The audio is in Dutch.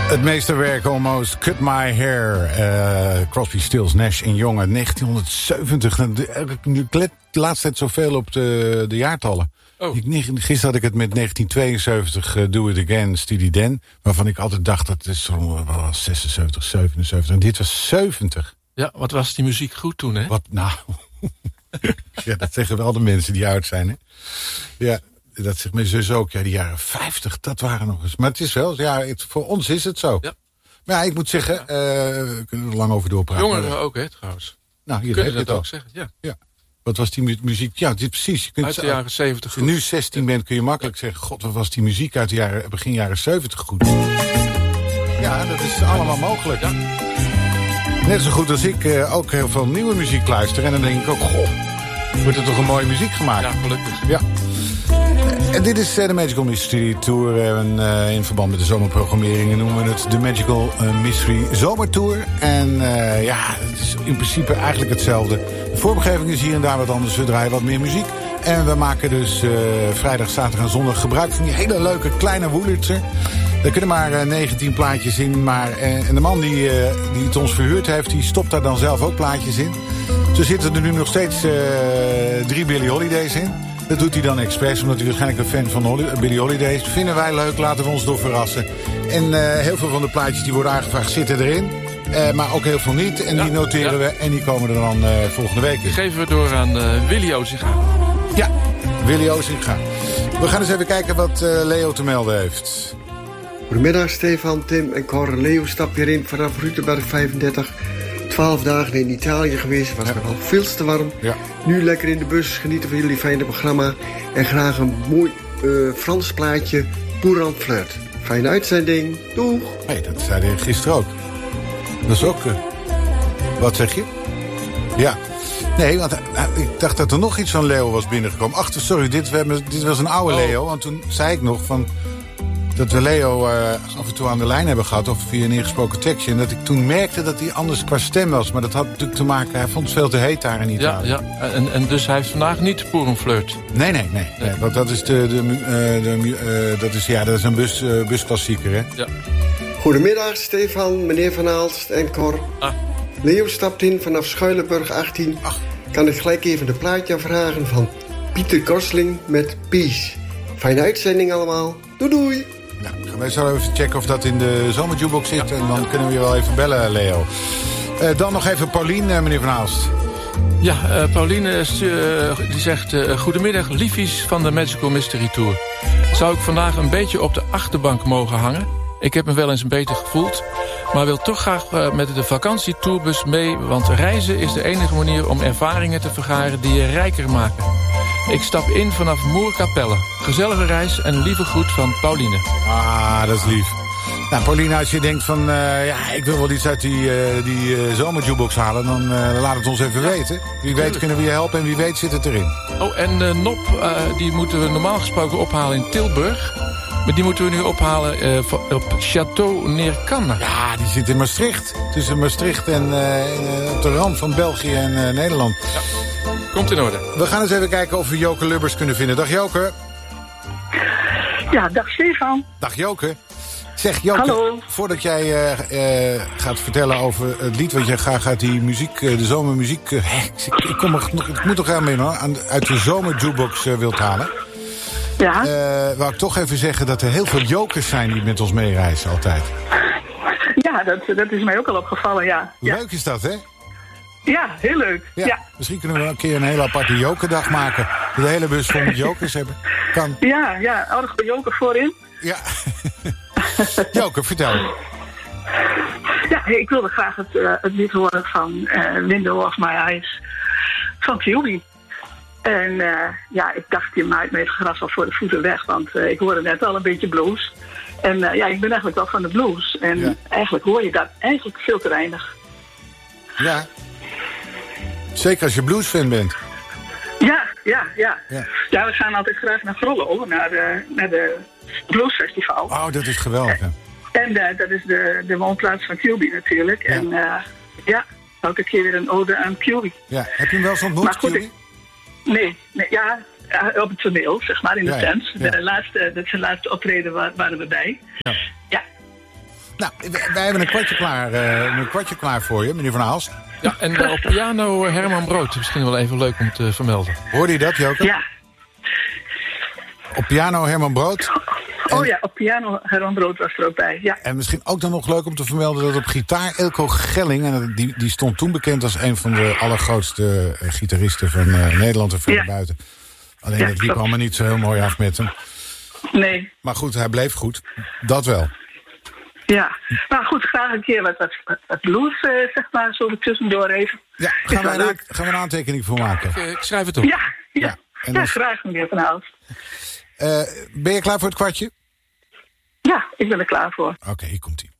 Het meesterwerk Almost Cut My Hair. Crosby, Stills, Nash & Young uit 1970. Nu let de laatste tijd zoveel op de jaartallen. Oh. Gisteren had ik het met 1972 Do It Again, Steely Dan. Waarvan ik altijd dacht dat het is 76, 77. En dit was 70. Ja, wat was die muziek goed toen, hè? Wat nou? Ja, dat zeggen wel de mensen die oud zijn, hè? Ja. Dat zegt mijn zus ook. Ja, die jaren 50, dat waren nog eens. Maar het is wel, ja, voor ons is het zo. Ja. Maar ja, ik moet zeggen, we kunnen er lang over doorpraten. Jongeren ook, hè, trouwens. Nou, hier Kunnen heb je dat het ook zeggen, ja. Wat was die muziek? Ja, dit precies. Je kunt Uit de jaren 70 Als je nu 16 bent, kun je makkelijk zeggen... God, wat was die muziek uit de begin jaren 70 goed? Ja, dat is allemaal mogelijk. Ja. Net zo goed als ik ook heel veel nieuwe muziek luister. En dan denk ik ook, goh, wordt er toch een mooie muziek gemaakt? Ja, gelukkig. Ja. En dit is de Magical Mystery Tour. In verband met de zomerprogrammeringen noemen we het de Magical Mystery Zomertour. En ja, het is in principe eigenlijk hetzelfde. De vormgeving is hier en daar wat anders. We draaien wat meer muziek. En we maken dus vrijdag, zaterdag en zondag gebruik van die hele leuke kleine woelertsen. Er kunnen maar 19 plaatjes in. Maar, en de man die het ons verhuurd heeft, die stopt daar dan zelf ook plaatjes in. Zo zitten er nu nog steeds 3 Billie Holidays in. Dat doet hij dan expres, omdat hij waarschijnlijk een fan van Billie Holiday is. Vinden wij leuk, laten we ons door verrassen. En heel veel van de plaatjes die worden aangevraagd zitten erin. Maar ook heel veel niet. En die noteren we en die komen er dan volgende week in. Die geven we door aan Willy Ozinga. Ja, Willy Ozinga. We gaan eens even kijken wat Leo te melden heeft. Goedemiddag Stefan, Tim en Cor. Leo stapt weer in vanaf Rutenberg 35... 12 dagen in Italië geweest, was nog wel veel te warm. Ja. Nu lekker in de bus, genieten van jullie fijne programma. En graag een mooi Frans plaatje, Pour en Flirt. Fijne uitzending, doeg! Hey, dat zei hij gisteren ook. Dat is ook... wat zeg je? Ja. Nee, want ik dacht dat er nog iets van Leo was binnengekomen. Ach, sorry, dit was een oude Leo. Want toen zei ik nog van... dat we Leo af en toe aan de lijn hebben gehad... of via een ingesproken tekstje. En dat ik toen merkte dat hij anders qua stem was. Maar dat had natuurlijk te maken... hij vond het veel te heet daar in Italië. Ja. En dus hij heeft vandaag niet Pour en Flirt. Nee. Want dat is dat is een busklassieker, hè? Ja. Goedemiddag, Stefan, meneer Van Aalst en Cor. Leo stapt in vanaf Schuilenburg 18. Kan ik gelijk even de plaatje aanvragen van Pieter Gosling met Peace. Fijne uitzending allemaal. Doei! Nou, gaan wij zo even checken of dat in de zomerjukebox zit. En dan kunnen we je wel even bellen, Leo. Dan nog even Paulien, meneer Van Aalst. Ja, Pauline die zegt... goedemiddag, liefies van de Magical Mystery Tour. Zou ik vandaag een beetje op de achterbank mogen hangen? Ik heb me wel eens een beter gevoeld... maar wil toch graag met de vakantietourbus mee... want reizen is de enige manier om ervaringen te vergaren... die je rijker maken. Ik stap in vanaf Moerkapelle. Gezellige reis en lieve groet van Pauline. Ah, dat is lief. Nou, Pauline, als je denkt van... ik wil wel iets uit die zomerjukebox halen... dan laat het ons even weten. Wie weet kunnen we je helpen en wie weet zit het erin. Oh, en Nop, die moeten we normaal gesproken ophalen in Tilburg. Maar die moeten we nu ophalen op Château Neerkanne. Ja, die zit in Maastricht. Tussen Maastricht en op de rand van België en Nederland. Ja. Komt in orde. We gaan eens even kijken of we Joke Lubbers kunnen vinden. Dag Joke. Ja, dag Stefan. Dag Joke. Zeg Joke, hallo. Voordat jij gaat vertellen over het lied wat je graag uit die muziek, de zomermuziek... ik moet nog helemaal in, hoor, uit de zomerjukebox wilt halen. Ja. Wou ik toch even zeggen dat er heel veel jokers zijn die met ons meereizen altijd. Ja, dat is mij ook al opgevallen, ja. Leuk is dat, hè? Ja, heel leuk. Ja. Misschien kunnen we een keer een hele aparte jokerdag maken. Dat de hele bus vol met jokers hebben. Kan. Ja, oude joker voorin. Ja. Joker, vertel. Ja, ik wilde graag het lied horen van Window of My Eyes van QB. En ik dacht, je maait me het gras al voor de voeten weg. Want ik hoorde net al een beetje blues. En ik ben eigenlijk wel van de blues. En eigenlijk hoor je dat eigenlijk veel te weinig. Ja. Zeker als je bluesfan bent. Ja, we gaan altijd graag naar Grollo, naar de bluesfestival. Oh, dat is geweldig. En dat is de woonplaats van QB natuurlijk. Ja. En elke keer weer een ode aan QB. Ja, heb je hem wel eens ontmoet, QB? Nee, op het toneel, zeg maar, in de tent. Ja. Dat is de laatste optreden waren we bij. Ja. Nou, wij hebben een kwartje klaar voor je, meneer Van Aalst. Ja, en op piano Herman Brood. Misschien wel even leuk om te vermelden. Hoorde je dat, Joke? Ja. Op piano Herman Brood. Oh ja, op piano Herman Brood was er ook bij, ja. En misschien ook dan nog leuk om te vermelden dat op gitaar Eelco Gelling... en die stond toen bekend als een van de allergrootste gitaristen van Nederland en verder buiten. Alleen dat liep allemaal niet zo heel mooi af met hem. Nee. Maar goed, hij bleef goed. Dat wel. Ja, maar goed, graag een keer wat blues, zeg maar, zo tussendoor even. Ja, gaan we een aantekening voor maken. Ik schrijf het op. Ja, graag meneer Van Aalst. Ben je klaar voor het kwartje? Ja, ik ben er klaar voor. Oké, hier komt-ie.